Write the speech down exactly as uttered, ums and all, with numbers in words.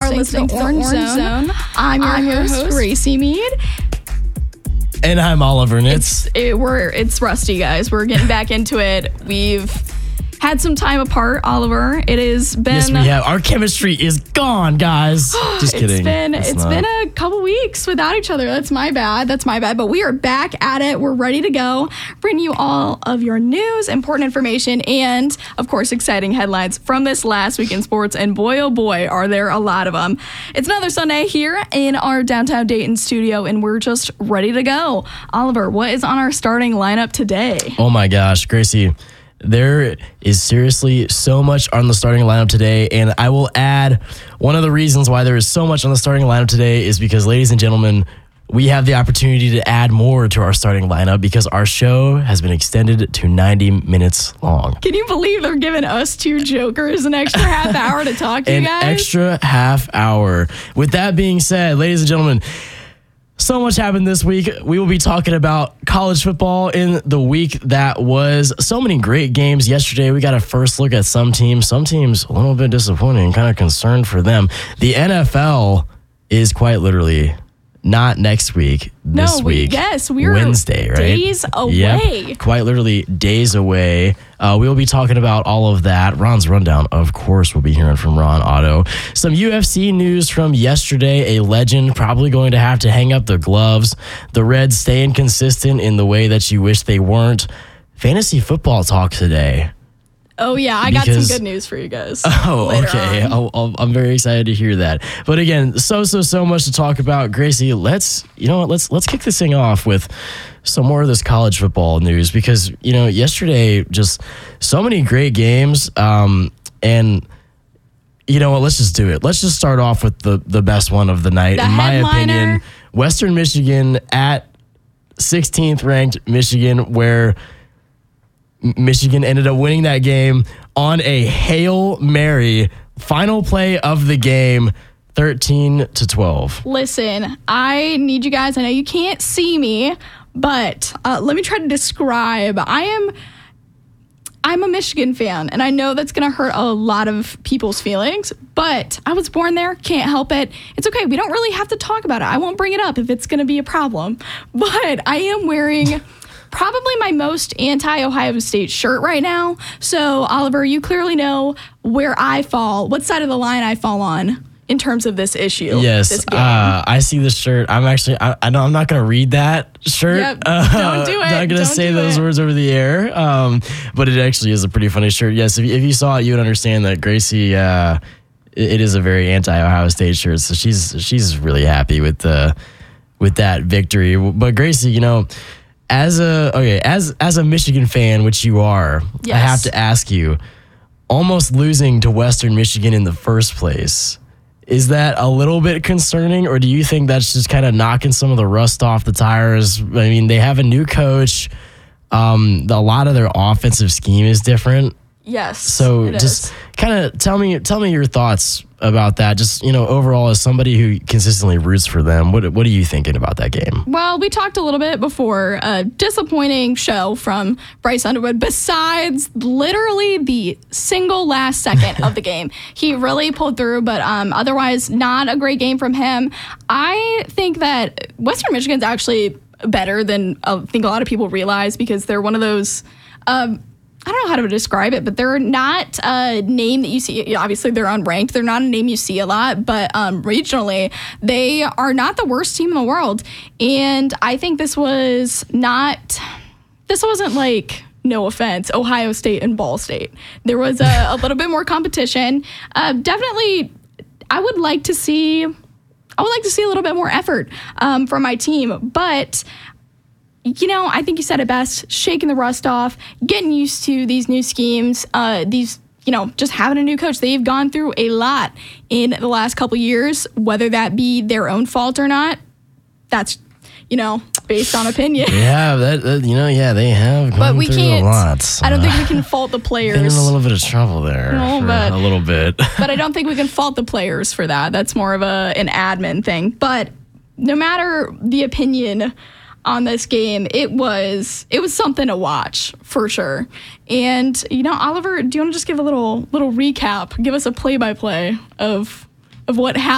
are listening to the Orange, Orange Zone. Zone. I'm your, I'm host, your host, Gracie Mead. And I'm Oliver Nitz. It's, it, we're, it's rusty, guys. We're getting back into it. We've had some time apart, Oliver. It has been... Yes, we have. Our chemistry is gone, guys. Just kidding. It's been it's It's not. been a couple weeks without each other. That's my bad. That's my bad. But we are back at it. We're ready to go. Bring you all of your news, important information, and, of course, exciting headlines from this last week in sports. And boy, oh boy, are there a lot of them. It's another Sunday here in our downtown Dayton studio, and we're just ready to go. Oliver, what is on our starting lineup today? Oh, my gosh, Gracie. There is seriously so much on the starting lineup today, and I will add one of the reasons why there is so much on the starting lineup today is because, ladies and gentlemen, we have the opportunity to add more to our starting lineup because our show has been extended to ninety minutes long. Can you believe they're giving us two jokers an extra half hour to talk to you guys? An extra half hour. With that being said, ladies and gentlemen, so much happened this week. We will be talking about college football in the week that was. So many great games yesterday. We got a first look at some teams. Some teams a little bit disappointing, kind of concerned for them. The N F L is quite literally not next week, this no, we, week. Yes, we're Wednesday, right? Days away. Yep, quite literally days away. Uh, we'll be talking about all of that. Ron's Rundown, of course, we'll be hearing from Ron Otto. Some U F C news from yesterday. A legend probably going to have to hang up the gloves. The Reds staying consistent in the way that you wish they weren't. Fantasy football talk today. Oh, yeah. I Because, got some good news for you guys. Oh, okay. I'll, I'll, I'm very excited to hear that. But again, so, so, so much to talk about. Gracie, let's, you know what, let's, let's kick this thing off with some more of this college football news because, you know, yesterday, just so many great games. Um, and, you know what, let's just do it. Let's just start off with the, the best one of the night. The In my headliner. opinion, Western Michigan at sixteenth ranked Michigan, where Michigan ended up winning that game on a Hail Mary. Final play of the game, thirteen to twelve. Listen, I need you guys. I know you can't see me, but uh, let me try to describe. I am... I'm a Michigan fan, and I know that's going to hurt a lot of people's feelings, but I was born there, can't help it. It's okay. We don't really have to talk about it. I won't bring it up if it's going to be a problem, but I am wearing probably my most anti-Ohio State shirt right now. So, Oliver, you clearly know where I fall, what side of the line I fall on in terms of this issue. Yes, this game. Uh, I see the shirt. I'm actually, I, I know I'm not going to read that shirt. Yep, uh, don't do it. I'm not going to Don't say do those it. words over the air, um, but it actually is a pretty funny shirt. Yes, if you, if you saw it, you would understand that Gracie, uh, it, it is a very anti-Ohio State shirt, so she's she's really happy with the with that victory. But Gracie, you know, as a okay, as as a Michigan fan, which you are, Yes. I have to ask you, almost losing to Western Michigan in the first place, is that a little bit concerning, or do you think that's just kind of knocking some of the rust off the tires? I mean, they have a new coach. Um, a lot of their offensive scheme is different. Yes. So it just is. kind of tell me tell me your thoughts about that. Just, you know, overall, as somebody who consistently roots for them, what what are you thinking about that game? Well, we talked a little bit before. A disappointing show from Bryce Underwood, besides literally the single last second of the game. He really pulled through, but um, otherwise not a great game from him. I think that Western Michigan's actually better than I think a lot of people realize because they're one of those... Um, I don't know how to describe it, but they're not a name that you see. Obviously, they're unranked. They're not a name you see a lot, but um, regionally, they are not the worst team in the world. And I think this was not, this wasn't like, no offense, Ohio State and Ball State. There was a, a little bit more competition. Uh, definitely, I would like to see, I would like to see a little bit more effort um, from my team, but you know, I think you said it best, shaking the rust off, getting used to these new schemes, uh, these, you know, just having a new coach. They've gone through a lot in the last couple years, whether that be their own fault or not. That's, you know, based on opinion. Yeah, that, that you know, yeah, they have gone But we through can't, a lot. So I don't think we can fault the players. they're in a little bit of trouble there. No, for but- a little bit. But I don't think we can fault the players for that. That's more of a an admin thing. But no matter the opinion on this game, it was it was something to watch for sure. And you know, Oliver, do you want to just give a little little recap? Give us a play by play of of what happened?